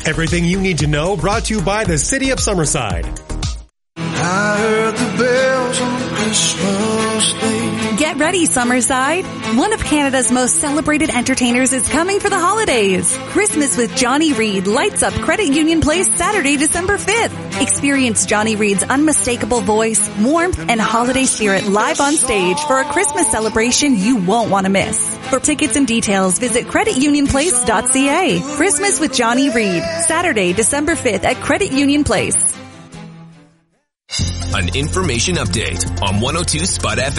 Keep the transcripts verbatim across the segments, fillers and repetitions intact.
Everything you need to know brought to you by the City of Summerside. I heard the bells on Christmas Day. Get ready, Summerside. One of Canada's most celebrated entertainers is coming for the holidays. Christmas with Johnny Reid lights up Credit Union Place Saturday, December fifth. Experience Johnny Reid's unmistakable voice, warmth, and holiday spirit live on stage for a Christmas celebration you won't want to miss. For tickets and details, visit credit union place dot c a. Christmas with Johnny Reid, Saturday, December fifth at Credit Union Place. An information update on one oh two Spud F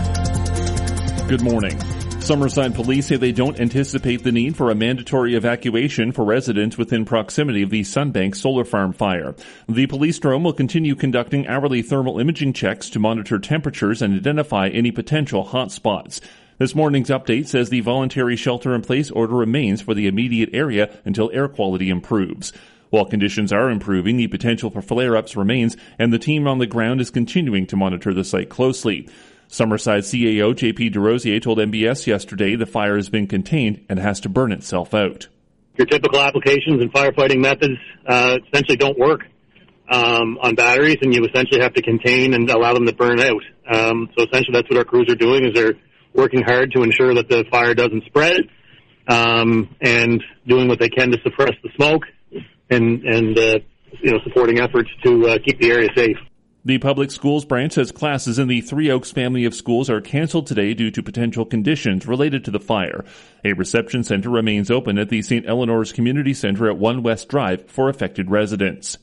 M. Good morning. Summerside police say they don't anticipate the need for a mandatory evacuation for residents within proximity of the Sunbank solar farm fire. The police drone will continue conducting hourly thermal imaging checks to monitor temperatures and identify any potential hot spots. This morning's update says the voluntary shelter-in-place order remains for the immediate area until air quality improves. While conditions are improving, the potential for flare-ups remains, and the team on the ground is continuing to monitor the site closely. Summerside C A O J P DeRosier told M B S yesterday the fire has been contained and has to burn itself out. Your typical applications and firefighting methods uh, essentially don't work um, on batteries, and you essentially have to contain and allow them to burn out. Um, so essentially that's what our crews are doing, is they're working hard to ensure that the fire doesn't spread um, and doing what they can to suppress the smoke. and, and uh, you know, supporting efforts to uh, keep the area safe. The public schools branch says classes in the Three Oaks family of schools are canceled today due to potential conditions related to the fire. A reception center remains open at the Saint Eleanor's Community Center at One West Drive for affected residents.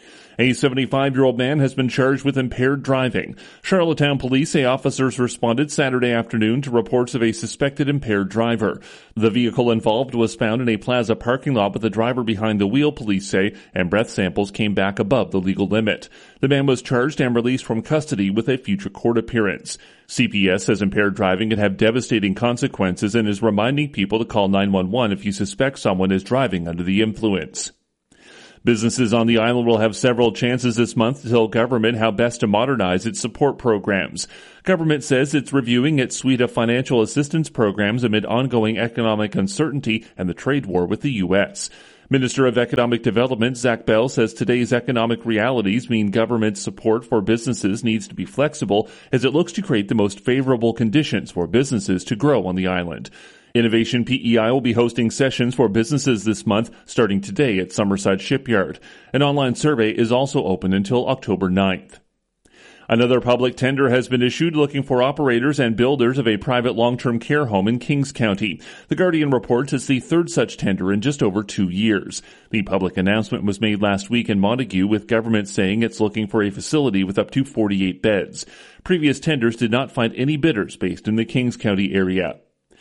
A seventy-five-year-old man has been charged with impaired driving. Charlottetown police say officers responded Saturday afternoon to reports of a suspected impaired driver. The vehicle involved was found in a plaza parking lot with the driver behind the wheel, police say, and breath samples came back above the legal limit. The man was charged and released from custody with a future court appearance. C P S says impaired driving can have devastating consequences and is reminding people to call nine one one if you suspect someone is driving under the influence. Businesses on the island will have several chances this month to tell government how best to modernize its support programs. Government says it's reviewing its suite of financial assistance programs amid ongoing economic uncertainty and the trade war with the U S. Minister of Economic Development Zach Bell says today's economic realities mean government support for businesses needs to be flexible as it looks to create the most favorable conditions for businesses to grow on the island. Innovation P E I will be hosting sessions for businesses this month, starting today at Summerside Shipyard. An online survey is also open until October ninth. Another public tender has been issued looking for operators and builders of a private long-term care home in Kings County. The Guardian reports it's the third such tender in just over two years. The public announcement was made last week in Montague, with government saying it's looking for a facility with up to forty-eight beds. Previous tenders did not find any bidders based in the Kings County area.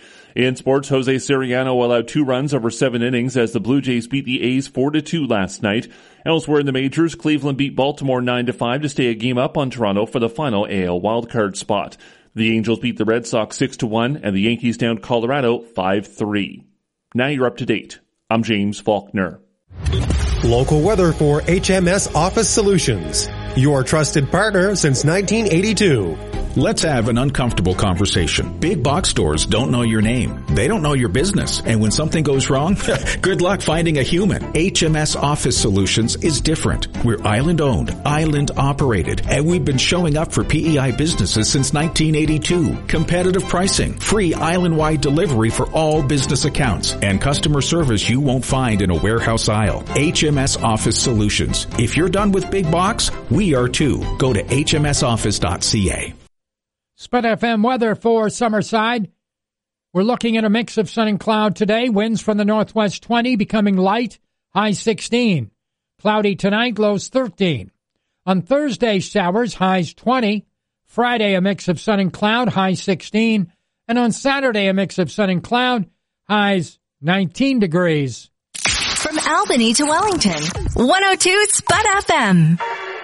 In sports, Jose Soriano allowed two runs over seven innings as the Blue Jays beat the A's four to two last night. Elsewhere in the majors, Cleveland beat Baltimore nine to five to stay a game up on Toronto for the final A L wildcard spot. The Angels beat the Red Sox six to one and the Yankees downed Colorado five three. Now you're up to date. I'm James Faulkner. Local weather for H M S Office Solutions, your trusted partner since nineteen eighty-two. Let's have an uncomfortable conversation. Big box stores don't know your name. They don't know your business. And when something goes wrong, good luck finding a human. H M S Office Solutions is different. We're island owned, island operated, and we've been showing up for P E I businesses since nineteen eighty-two. Competitive pricing, free island-wide delivery for all business accounts, and customer service you won't find in a warehouse aisle. H M S Office Solutions. If you're done with big box, we are too. Go to h m s office dot c a. Spud F M weather for Summerside. We're looking at a mix of sun and cloud today. Winds from the northwest twenty, becoming light, high sixteen. Cloudy tonight, lows thirteen. On Thursday, showers, highs twenty. Friday, a mix of sun and cloud, high sixteen. And on Saturday, a mix of sun and cloud, highs nineteen degrees. From Albany to Wellington, one oh two Spud F M.